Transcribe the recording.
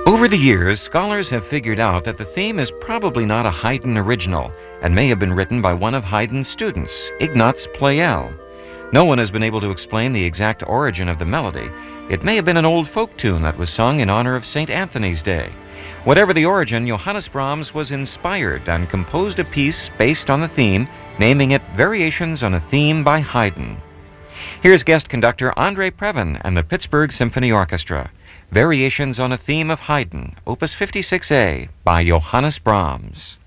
Over the years, scholars have figured out that the theme is probably not a Haydn original and may have been written by one of Haydn's students, Ignaz Pleyel. No one has been able to explain the exact origin of the melody. It may have been an old folk tune that was sung in honor of St. Anthony's Day. Whatever the origin, Johannes Brahms was inspired and composed a piece based on the theme, naming it Variations on a Theme by Haydn. Here's guest conductor Andre Previn and the Pittsburgh Symphony Orchestra. Variations on a Theme of Haydn, Opus 56A, by Johannes Brahms.